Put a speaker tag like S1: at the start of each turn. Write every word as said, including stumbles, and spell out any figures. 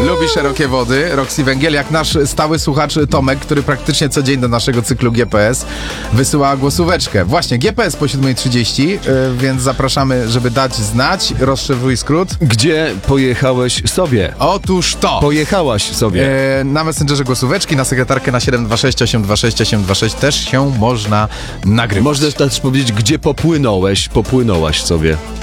S1: lubi szerokie wody. Roxy Węgiel, jak nasz stały słuchacz Tomek, który praktycznie co dzień do naszego cyklu G P S wysyła głosóweczkę. Właśnie, G P S po siódma trzydzieści, yy, więc zapraszamy, żeby dać znać. Rozszerzuj skrót.
S2: Gdzie pojechałeś sobie?
S1: Otóż to.
S2: Pojechałaś sobie.
S1: Yy, na Messengerze głosóweczki, na sekretarkę na siedem dwa sześć osiem dwa sześć osiem dwa sześć też się można nagrywać.
S2: Można też powiedzieć, gdzie popłynąłeś, popłynąłaś sobie.